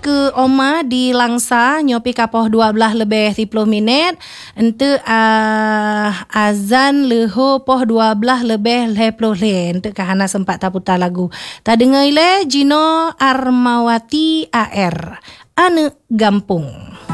ke Oma di Langsa nyopi kapoh 12 lebih 30 minit. Ente azan leho poh 12 lebih 50 len. Ente kahana sempat tak putar lagu. Tak dengar ile Gino Armawati AR. Ane Gampung.